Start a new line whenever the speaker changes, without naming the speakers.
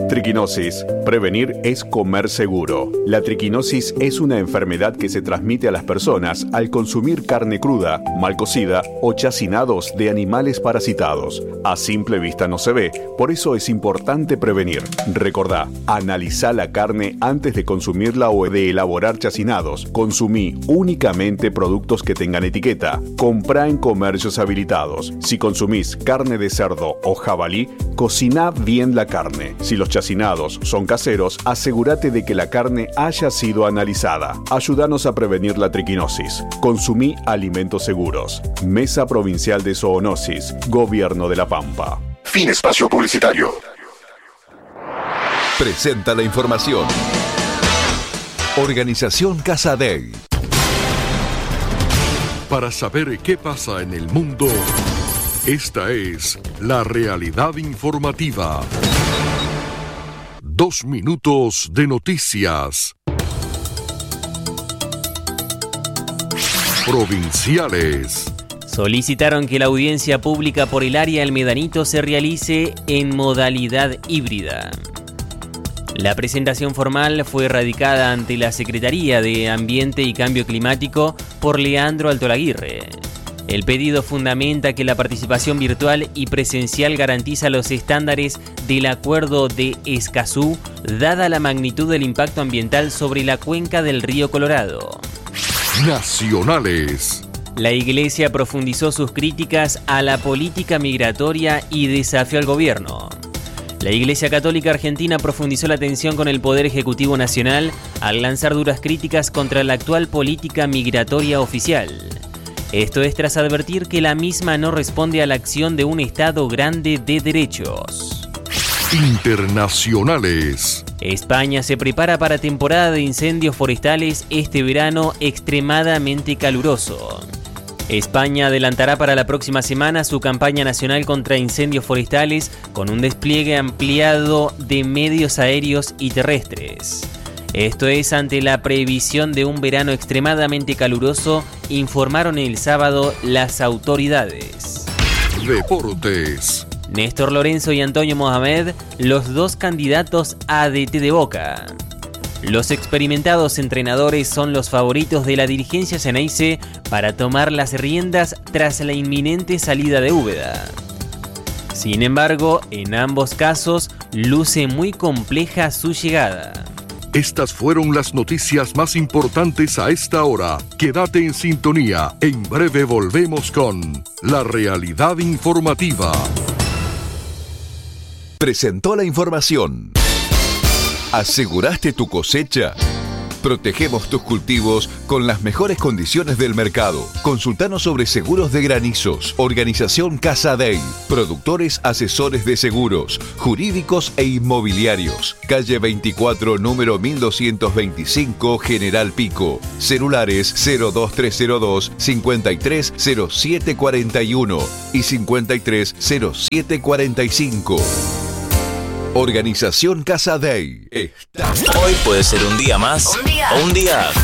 Triquinosis. Prevenir es comer seguro. La triquinosis es una enfermedad que se transmite a las personas al consumir carne cruda, mal cocida o chacinados de animales parasitados. A simple vista no se ve, por eso es importante prevenir. Recordá, analizá la carne antes de consumirla o de elaborar chacinados. Consumí únicamente productos que tengan etiqueta. Comprá en comercios habilitados. Si consumís carne de cerdo o jabalí, cociná bien la carne. Si los chacinados son caseros, asegúrate de que la carne haya sido analizada. Ayúdanos a prevenir la triquinosis. Consumí alimentos seguros. Mesa Provincial de Zoonosis, Gobierno de La Pampa.
Fin espacio publicitario.
Presenta la información. Organización Casadei.
Para saber qué pasa en el mundo, esta es la realidad informativa. 2 minutos de noticias. Provinciales.
Solicitaron que la audiencia pública por el área El Medanito se realice en modalidad híbrida. La presentación formal fue radicada ante la Secretaría de Ambiente y Cambio Climático por Leandro Altolaguirre. El pedido fundamenta que la participación virtual y presencial garantiza los estándares del Acuerdo de Escazú, dada la magnitud del impacto ambiental sobre la cuenca del río Colorado.
Nacionales.
La Iglesia profundizó sus críticas a la política migratoria y desafió al gobierno. La Iglesia Católica Argentina profundizó la tensión con el Poder Ejecutivo Nacional al lanzar duras críticas contra la actual política migratoria oficial. Esto es tras advertir que la misma no responde a la acción de un Estado grande de derechos.
Internacionales.
España se prepara para temporada de incendios forestales este verano extremadamente caluroso. España adelantará para la próxima semana su campaña nacional contra incendios forestales con un despliegue ampliado de medios aéreos y terrestres. Esto es ante la previsión de un verano extremadamente caluroso, informaron el sábado las autoridades.
Deportes.
Néstor Lorenzo y Antonio Mohamed, los dos candidatos a DT de Boca. Los experimentados entrenadores son los favoritos de la dirigencia Ceneice para tomar las riendas tras la inminente salida de Úbeda. Sin embargo, en ambos casos, luce muy compleja su llegada.
Estas fueron las noticias más importantes a esta hora. Quédate en sintonía. En breve volvemos con La Realidad Informativa.
Presentó la información. ¿Aseguraste tu cosecha? Protegemos tus cultivos con las mejores condiciones del mercado. Consultanos sobre seguros de granizos. Organización Casadei. Productores asesores de seguros, jurídicos e inmobiliarios. Calle 24, número 1225, General Pico. Celulares 02302 530741 y 530745. Organización Casadei.
Hoy puede ser un día más o un día